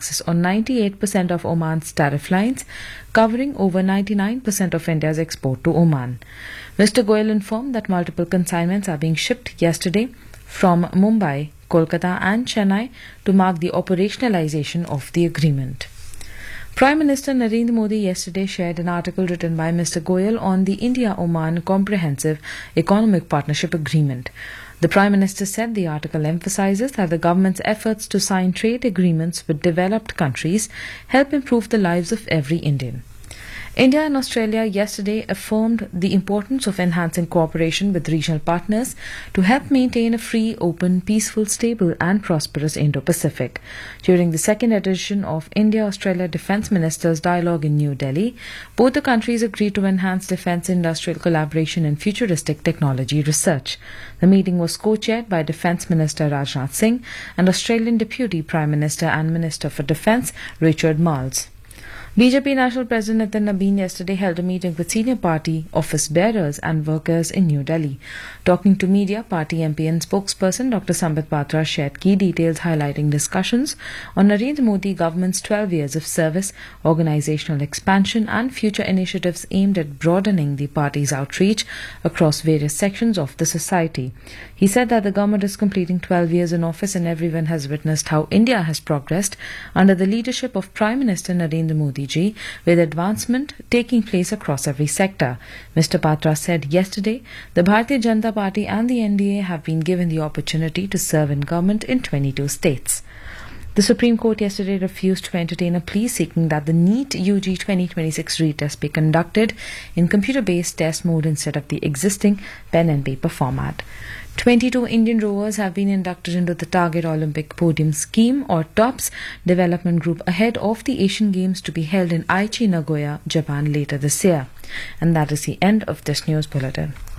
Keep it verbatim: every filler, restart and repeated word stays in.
access on ninety-eight percent of Oman's tariff lines, covering over ninety-nine percent of India's export to Oman. Mister Goyal informed that multiple consignments are being shipped yesterday from Mumbai, Kolkata and Chennai to mark the operationalization of the agreement. Prime Minister Narendra Modi yesterday shared an article written by Mister Goyal on the India-Oman Comprehensive Economic Partnership Agreement. The Prime Minister said the article emphasizes that the government's efforts to sign trade agreements with developed countries help improve the lives of every Indian. India and Australia yesterday affirmed the importance of enhancing cooperation with regional partners to help maintain a free, open, peaceful, stable and prosperous Indo-Pacific. During the second edition of India-Australia Defence Ministers' Dialogue in New Delhi, both the countries agreed to enhance defence industrial collaboration and futuristic technology research. The meeting was co-chaired by Defence Minister Rajnath Singh and Australian Deputy Prime Minister and Minister for Defence Richard Marles. B J P National President Nitin Nabin yesterday held a meeting with senior party office bearers and workers in New Delhi. Talking to media, party M P and spokesperson Doctor Sambit Patra shared key details highlighting discussions on Narendra Modi government's twelve years of service, organizational expansion and future initiatives aimed at broadening the party's outreach across various sections of the society. He said that the government is completing twelve years in office and everyone has witnessed how India has progressed under the leadership of Prime Minister Narendra Modi, with advancement taking place across every sector. Mister Patra said yesterday the Bharatiya Janata Party and the N D A have been given the opportunity to serve in government in twenty-two states. The Supreme Court yesterday refused to entertain a plea seeking that the NEET U G twenty twenty-six retest be conducted in computer-based test mode instead of the existing pen and paper format. twenty-two Indian rowers have been inducted into the Target Olympic Podium Scheme or TOPS development group ahead of the Asian Games to be held in Aichi, Nagoya, Japan later this year. And that is the end of this news bulletin.